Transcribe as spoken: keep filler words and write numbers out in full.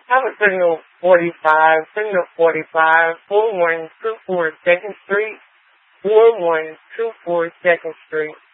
I was signal forty-five, signal forty-five, four one two four second Street, four one two four second Street.